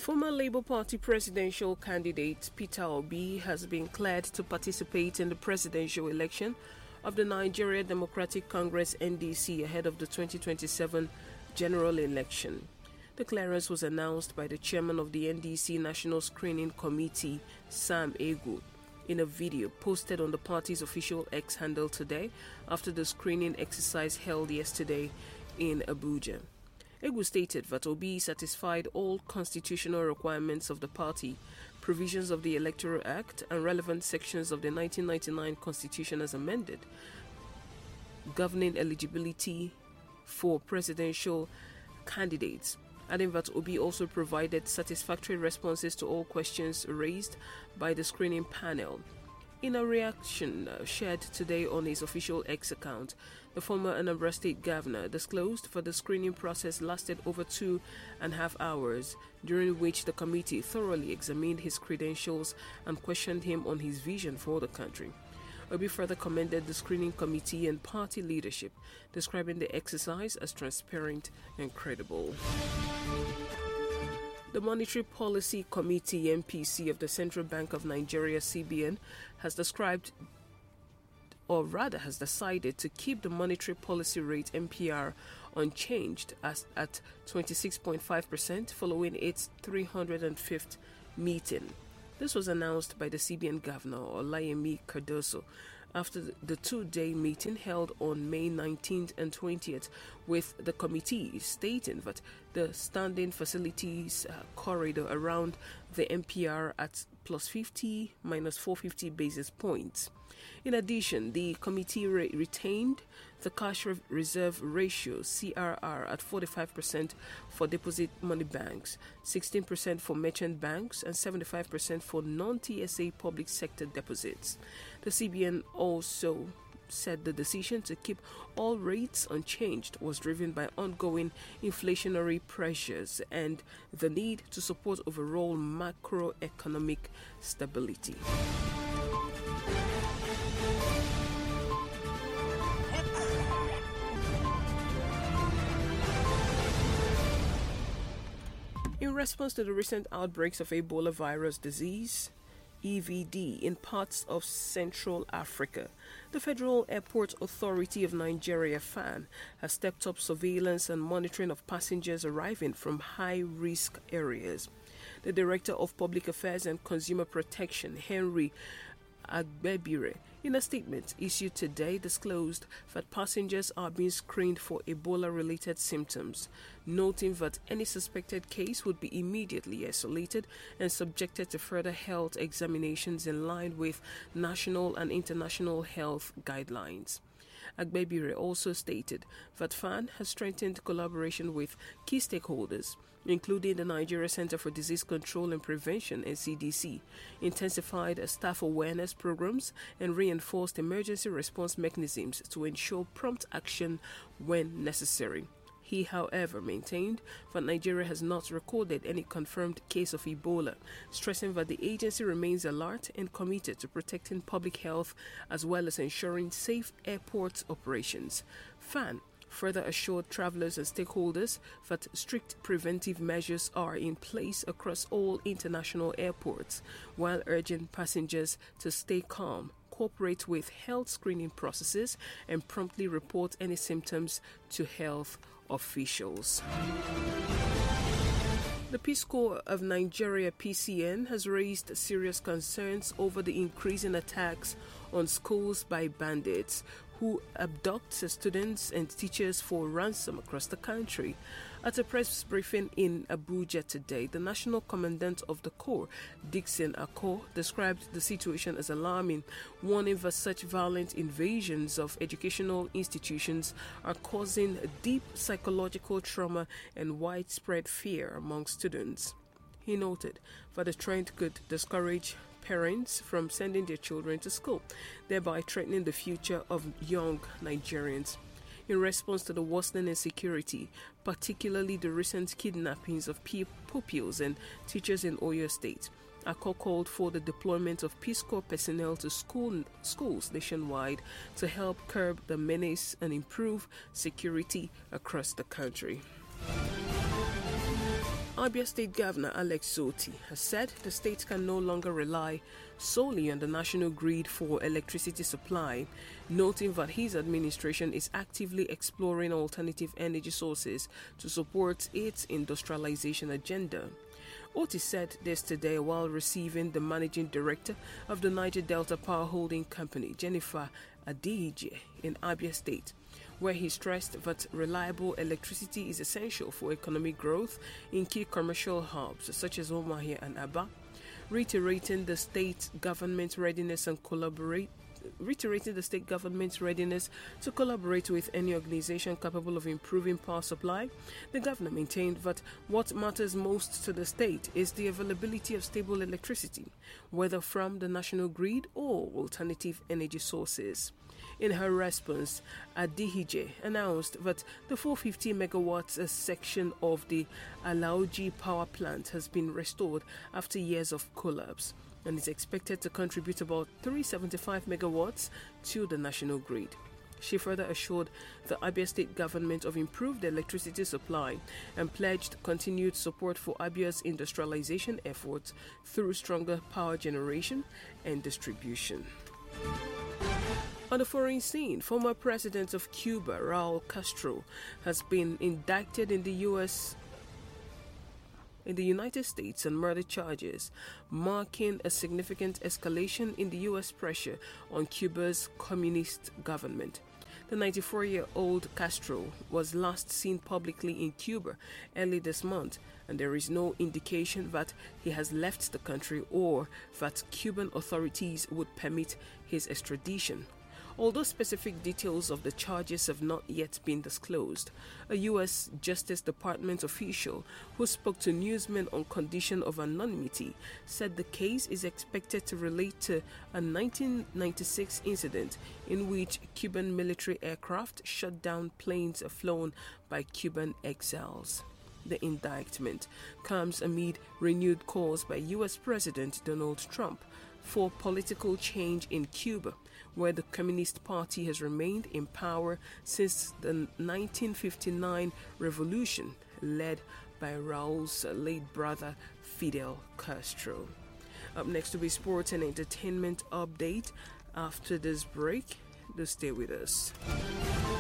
Former Labour Party presidential candidate Peter Obi has been cleared to participate in the presidential election of the Nigeria Democratic Congress (NDC) ahead of the 2027 general election. The clearance was announced by the chairman of the NDC National Screening Committee, Sam Egu, in a video posted on the party's official X handle today after the screening exercise held yesterday in Abuja. Egu stated that Obi satisfied all constitutional requirements of the party, provisions of the Electoral Act, and relevant sections of the 1999 Constitution as amended, governing eligibility for presidential candidates, adding that Obi also provided satisfactory responses to all questions raised by the screening panel. In a reaction shared today on his official X account, the former Anambra State governor disclosed that the screening process lasted over 2.5 hours, during which the committee thoroughly examined his credentials and questioned him on his vision for the country. Obi further commended the screening committee and party leadership, describing the exercise as transparent and credible. The Monetary Policy Committee (MPC) of the Central Bank of Nigeria (CBN) has decided to keep the monetary policy rate (MPR) unchanged at 26.5% following its 305th meeting. This was announced by the CBN Governor Olayemi Cardoso after the two-day meeting held on May 19th and 20th, with the committee stating that the standing facilities corridor around the MPR at plus 50 minus 450 basis points. In addition, the committee retained the cash reserve ratio (CRR) at 45% for deposit money banks, 16% for merchant banks, and 75% for non-TSA public sector deposits. The CBN also said the decision to keep all rates unchanged was driven by ongoing inflationary pressures and the need to support overall macroeconomic stability. In response to the recent outbreaks of Ebola virus disease, EVD, in parts of Central Africa, the Federal Airport Authority of Nigeria (FAN) has stepped up surveillance and monitoring of passengers arriving from high-risk areas. The Director of Public Affairs and Consumer Protection, Henry Agbebire, in a statement issued today, disclosed that passengers are being screened for Ebola-related symptoms, noting that any suspected case would be immediately isolated and subjected to further health examinations in line with national and international health guidelines. Agbebire also stated that FAN has strengthened collaboration with key stakeholders, including the Nigeria Center for Disease Control and Prevention (NCDC), intensified staff awareness programs, and reinforced emergency response mechanisms to ensure prompt action when necessary. He, however, maintained that Nigeria has not recorded any confirmed case of Ebola, stressing that the agency remains alert and committed to protecting public health as well as ensuring safe airport operations. FAN further assured travelers and stakeholders that strict preventive measures are in place across all international airports, while urging passengers to stay calm, cooperate with health screening processes, and promptly report any symptoms to health officials. The Peace Corps of Nigeria (PCN) has raised serious concerns over the increasing attacks on schools by bandits who abduct students and teachers for ransom across the country. At a press briefing in Abuja today, the National Commandant of the Corps, Dixon Akko, described the situation as alarming, warning that such violent invasions of educational institutions are causing deep psychological trauma and widespread fear among students. He noted that the trend could discourage parents from sending their children to school, thereby threatening the future of young Nigerians. In response to the worsening insecurity, particularly the recent kidnappings of pupils and teachers in Oyo State, Akko called for the deployment of Peace Corps personnel to schools nationwide to help curb the menace and improve security across the country. Abia State Governor Alex Zoti has said the state can no longer rely solely on the national grid for electricity supply, noting that his administration is actively exploring alternative energy sources to support its industrialization agenda. Otis said this today while receiving the managing director of the Niger Delta Power Holding Company, Jennifer Adihije, in Abia State, where he stressed that reliable electricity is essential for economic growth in key commercial hubs such as Omahia and Aba, reiterating the state government's readiness to collaborate with any organization capable of improving power supply. The governor maintained that what matters most to the state is the availability of stable electricity, whether from the national grid or alternative energy sources. In her response, Adihije announced that the 450 megawatts section of the Alaoji power plant has been restored after years of collapse and is expected to contribute about 375 megawatts to the national grid. She further assured the Abia State government of improved electricity supply and pledged continued support for Abia's industrialization efforts through stronger power generation and distribution. On the foreign scene, former president of Cuba, Raul Castro, has been indicted in the United States on murder charges, marking a significant escalation in the U.S. pressure on Cuba's communist government. The 94-year-old Castro was last seen publicly in Cuba early this month, and there is no indication that he has left the country or that Cuban authorities would permit his extradition. Although specific details of the charges have not yet been disclosed, a U.S. Justice Department official who spoke to newsmen on condition of anonymity said the case is expected to relate to a 1996 incident in which Cuban military aircraft shot down planes flown by Cuban exiles. The indictment comes amid renewed calls by U.S. President Donald Trump for political change in Cuba, where the Communist Party has remained in power since the 1959 revolution led by Raul's late brother Fidel Castro. Up next will be sports and entertainment update. After this break, do stay with us.